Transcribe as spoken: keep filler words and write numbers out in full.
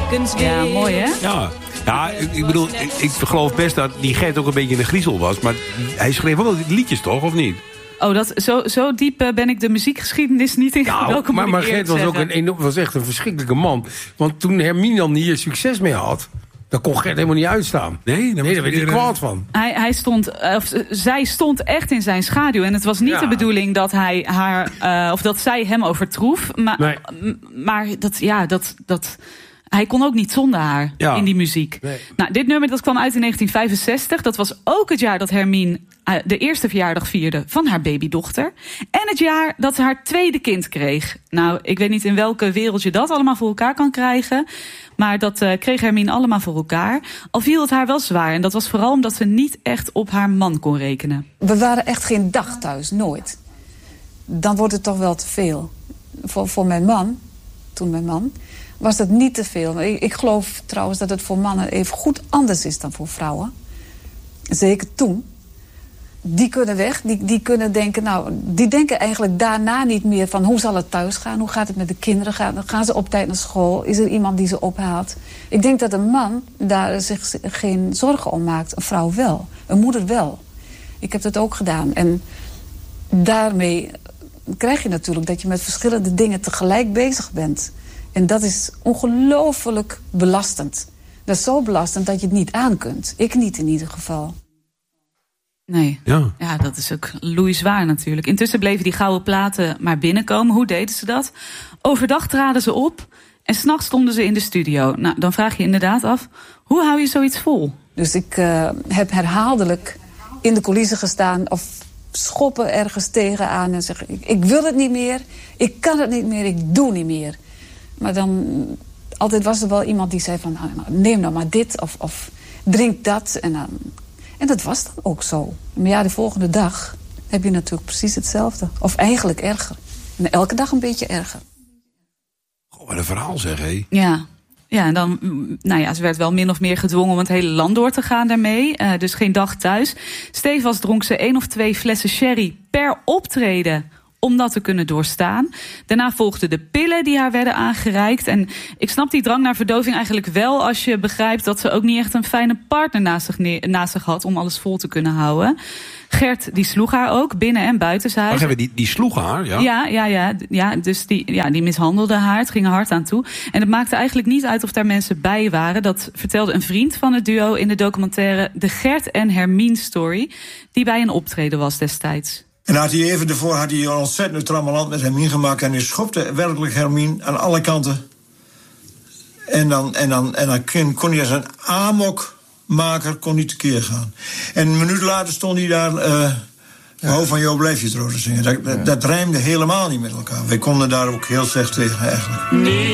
telkens weer. Ja, mooi hè? Ja. Ja, ik, ik bedoel, ik, ik geloof best dat die Gert ook een beetje een griezel was. Maar hij schreef wel liedjes, toch? Of niet? Oh, dat, zo, zo diep uh, ben ik de muziekgeschiedenis niet in. Nou, maar, maar Gert was, ook een, was echt een verschrikkelijke man. Want toen Hermine dan hier succes mee had... dan kon Gert helemaal niet uitstaan. Nee, daar, nee, daar werd hij kwaad van. Hij, hij stond, of, zij stond echt in zijn schaduw. En het was niet ja. de bedoeling dat hij haar... Uh, of dat zij hem overtroef. Maar, nee. maar dat, ja, dat... dat hij kon ook niet zonder haar ja. in die muziek. Nee. Nou, dit nummer dat kwam uit in negentien vijfenzestig. Dat was ook het jaar dat Hermine uh, de eerste verjaardag vierde van haar babydochter. En het jaar dat ze haar tweede kind kreeg. Nou, ik weet niet in welke wereld je dat allemaal voor elkaar kan krijgen. Maar dat uh, kreeg Hermine allemaal voor elkaar. Al viel het haar wel zwaar. En dat was vooral omdat ze niet echt op haar man kon rekenen. We waren echt geen dag thuis, nooit. Dan wordt het toch wel te veel. Voor, voor mijn man, toen mijn man... was dat niet te veel. Ik, ik geloof trouwens dat het voor mannen even goed anders is dan voor vrouwen. Zeker toen. Die kunnen weg, die, die kunnen denken... nou, die denken eigenlijk daarna niet meer van... hoe zal het thuis gaan, hoe gaat het met de kinderen gaan... gaan ze op tijd naar school, is er iemand die ze ophaalt. Ik denk dat een man daar zich geen zorgen om maakt. Een vrouw wel, een moeder wel. Ik heb dat ook gedaan. En daarmee krijg je natuurlijk dat je met verschillende dingen tegelijk bezig bent... En dat is ongelooflijk belastend. Dat is zo belastend dat je het niet aan kunt. Ik niet in ieder geval. Nee, ja, ja dat is ook loeizwaar natuurlijk. Intussen bleven die gouden platen maar binnenkomen. Hoe deden ze dat? Overdag traden ze op en 's nachts stonden ze in de studio. Nou, dan vraag je inderdaad af, hoe hou je zoiets vol? Dus ik uh, heb herhaaldelijk in de coulissen gestaan... of schoppen ergens tegenaan en zeggen... Ik, ik wil het niet meer, ik kan het niet meer, ik doe niet meer... Maar dan, altijd was er wel iemand die zei van... neem nou maar dit of, of drink dat. En, dan, en dat was dan ook zo. Maar ja, de volgende dag heb je natuurlijk precies hetzelfde. Of eigenlijk erger. En elke dag een beetje erger. Goh, wat een verhaal zeg, hé. Ja. Ja, en dan, nou ja, ze werd wel min of meer gedwongen om het hele land door te gaan daarmee. Uh, dus geen dag thuis. Stevast dronk ze één of twee flessen sherry per optreden... om dat te kunnen doorstaan. Daarna volgden de pillen die haar werden aangereikt. En ik snap die drang naar verdoving eigenlijk wel... als je begrijpt dat ze ook niet echt een fijne partner naast zich, neer, naast zich had... om alles vol te kunnen houden. Gert, die sloeg haar ook, binnen- en buitenshuis. Wacht even, die, die sloeg haar, ja? Ja, ja, ja, ja dus die, ja, die mishandelde haar. Het ging er hard aan toe. En het maakte eigenlijk niet uit of daar mensen bij waren. Dat vertelde een vriend van het duo in de documentaire... De Gert en Hermine Story... die bij een optreden was destijds. En had hij even ervoor had hij een ontzettend trammeland met Hermine gemaakt... en hij schopte werkelijk Hermine aan alle kanten. En dan, en dan, en dan kon, kon hij als een amokmaker kon hij tekeer gaan. En een minuut later stond hij daar... Uh, ja. Ho van jou blijf je trouw te zingen. Dat, dat, dat rijmde helemaal niet met elkaar. Wij konden daar ook heel slecht tegen eigenlijk. Nee.